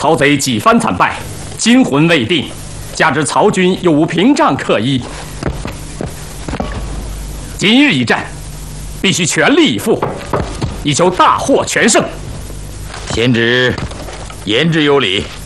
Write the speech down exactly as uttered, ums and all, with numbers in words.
曹贼几番惨败，惊魂未定，加之曹军又无屏障可依，今日一战，必须全力以赴，以求大获全胜。 贤侄言之有理。